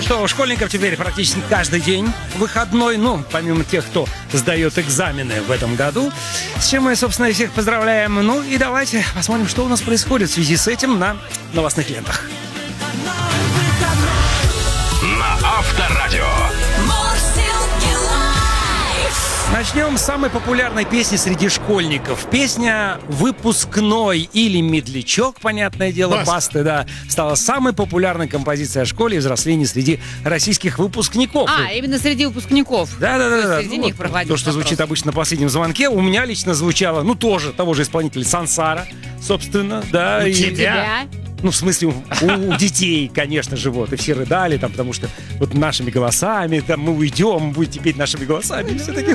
что у школьников теперь практически каждый день выходной, помимо тех, кто сдает экзамены в этом году, с чем мы, собственно, и всех поздравляем. Ну и давайте посмотрим, что у нас происходит в связи с этим на новостных лентах. На Авторадио. Начнем с самой популярной песни среди школьников. Песня «Выпускной» или «Медлячок», понятное дело, Басты, да, стала самой популярной композицией о школе и взрослении среди российских выпускников. Именно среди выпускников. Да. Среди них проводится. То, что звучит обычно на последнем звонке, у меня лично звучало, тоже того же исполнителя Сансара, собственно, да. У тебя? В смысле, у детей, конечно же, и все рыдали, потому что нашими голосами, мы уйдем, будете петь нашими голосами, и все такие.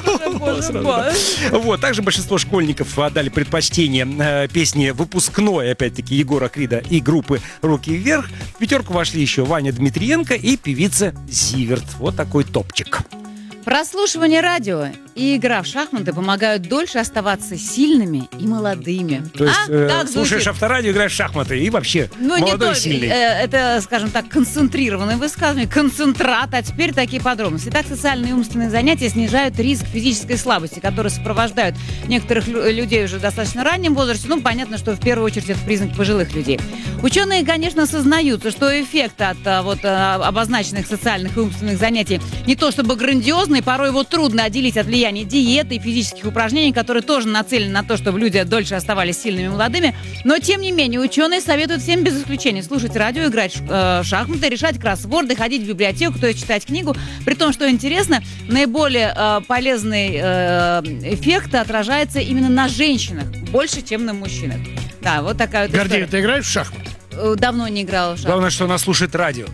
Также большинство школьников отдали предпочтение песне «Выпускной», опять-таки, Егора Крида и группы «Руки вверх». В пятерку вошли еще Ваня Дмитриенко и певица Зиверт. Вот такой топчик. Прослушивание радио и игра в шахматы помогают дольше оставаться сильными и молодыми. То есть слушаешь Авторадио, играешь в шахматы и вообще молодой и сильный. Это, скажем так, концентрированное высказывание, концентрат, а теперь такие подробности. Итак, социальные и умственные занятия снижают риск физической слабости, которые сопровождают некоторых людей уже в достаточно раннем возрасте. Понятно, что в первую очередь это признак пожилых людей. Ученые, конечно, сознаются, что эффект от обозначенных социальных и умственных занятий не то чтобы грандиозный, порой его трудно отделить от влияния диеты и физических упражнений, которые тоже нацелены на то, чтобы люди дольше оставались сильными и молодыми. Но, тем не менее, ученые советуют всем без исключения слушать радио, играть в шахматы, решать кроссворды, ходить в библиотеку, то есть читать книгу. При том, что интересно, наиболее полезный эффект отражается именно на женщинах, больше, чем на мужчинах. Да, вот такая вот Гордеев, ты играешь в шахматы? Давно не играла в шахматы. Главное, что она слушает радио.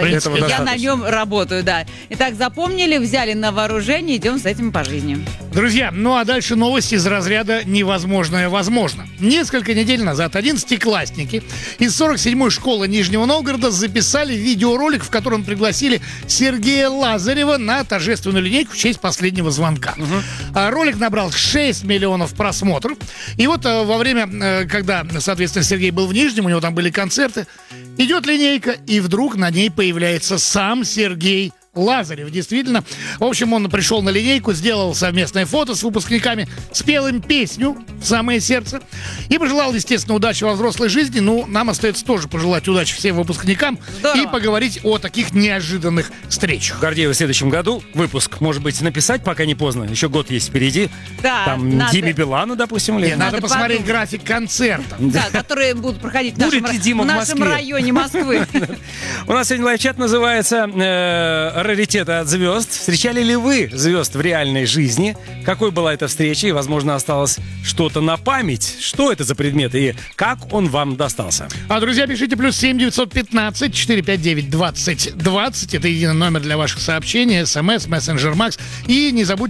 Я на нем работаю, да. Итак, запомнили, взяли на вооружение, идем с этим по жизни. Друзья, а дальше новости из разряда «Невозможное возможно». Несколько недель назад 11-классники из 47-й школы Нижнего Новгорода записали видеоролик, в котором пригласили Сергея Лазарева на торжественную линейку в честь последнего звонка. Ролик набрал 6 миллионов просмотров. И во время, когда, соответственно, Сергей был в Нижнем, у него там были концерты, идет линейка, и вдруг на ней появляется сам Сергей Лазарев. Действительно. В общем, он пришел на линейку, сделал совместное фото с выпускниками, спел им песню в самое сердце и пожелал, естественно, удачи во взрослой жизни. Нам остается тоже пожелать удачи всем выпускникам. Здорово. И поговорить о таких неожиданных встречах. Гордеев, в следующем году выпуск, может быть, написать, пока не поздно. Еще год есть впереди. Да, там Диме Билану, допустим. Надо посмотреть график концерта. Да, которые будут проходить в нашем районе Москвы. У нас сегодня лайв-чат называется «Раритеты от звезд». Встречали ли вы звезд в реальной жизни? Какой была эта встреча? И, возможно, осталось что-то на память. Что это за предмет и как он вам достался? Друзья, пишите +7 915 459 20 20. Это единый номер для ваших сообщений, СМС, мессенджер Макс. И не забудьте